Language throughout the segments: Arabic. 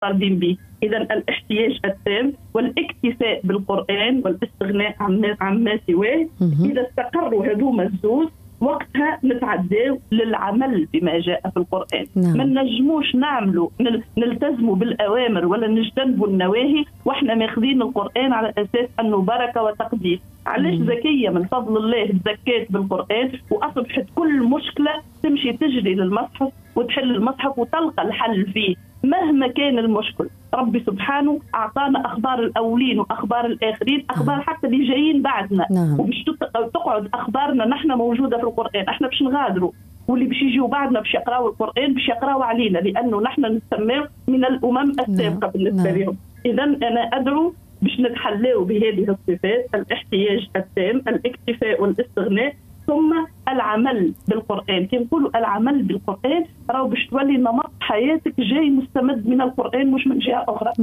طالبين به. إذا الاحتياج التام والاكتفاء بالقرآن والاستغناء عما سواه، إذا استقروا هذوما الزوز وقتها نتعداو للعمل بما جاء في القرآن. ما نجموش نعملوا نلتزموا بالأوامر ولا نجتنبوا النواهي واحنا ماخذين القرآن على أساس أنه بركة وتقديس. علاش زكية من فضل الله تزكيت بالقرآن وأصبحت كل مشكلة تمشي تجري للمصحف وتحل المصحف وتلقى الحل فيه مهما كان المشكل. ربي سبحانه أعطانا أخبار الأولين وأخبار الآخرين، أخبار حتى اللي جايين بعدنا. وباش تقعد أخبارنا نحن موجودة في القرآن، احنا باش نغادروا واللي باش يجيوا بعدنا باش يقراوا القرآن باش يقراوا علينا، لأنه نحن نسميه من الأمم السابقة بالنسبة لهم. إذا أنا أدعو باش نتحلوا بهذه الصفات: الاحتياج التام، الاكتفاء والاستغناء، ثم العمل بالقرآن. كي نقولوا العمل بالقرآن راهو باش تولي نمط حياتك جاي مستمد من القرآن مش من جهة أخرى.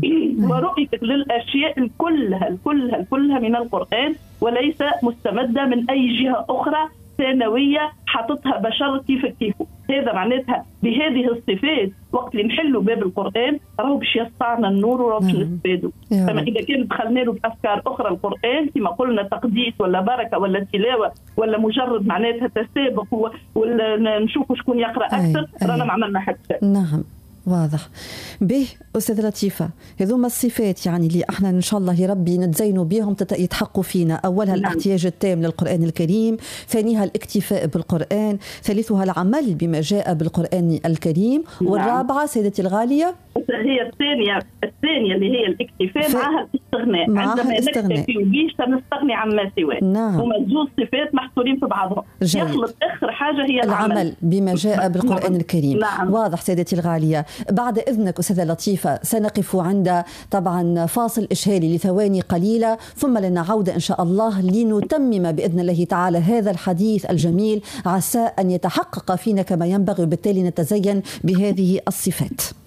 ورؤيتك للأشياء كلها من القرآن وليس مستمدة من أي جهة أخرى ثانوية حطتها بشر كيفه. هذا معناتها بهذه الصفات وقت اللي نحلوا باب القرآن راهو باش يسطعنا النور وراهو باش نستفادوا. فما إذا كان دخلنا له بأفكار أخرى القرآن كما قلنا تقديس ولا بركة ولا تلاوة ولا مجرد معناتها تسابق ولا نشوفوا شكون يقرأ أكثر، رانا ما عملنا حتى. نعم واضح. به أستاذ لطيفة، هذوما الصفات يعني اللي احنا إن شاء الله يا ربي نتزينوا بهم يتحققوا فينا. أولها الاحتياج التام للقرآن الكريم، ثانيها الاكتفاء بالقرآن، ثالثها العمل بما جاء بالقرآن الكريم، والرابعة سيدتي الغالية هي الثانية اللي هي الاكتفاء معها الاستغناء. عندما نكتفي بيش سنستغني عما سواه. هما زوج صفات محصورين في بعضهم. يخلط آخر حاجة هي العمل بما جاء بالقرآن الكريم. واضح سيدتي الغالية. بعد إذنك أستاذة لطيفة سنقف عند طبعا فاصل إشهاري لثواني قليلة، ثم لنا عودة إن شاء الله لنتمم بإذن الله تعالى هذا الحديث الجميل، عسى أن يتحقق فينا كما ينبغي وبالتالي نتزين بهذه الصفات.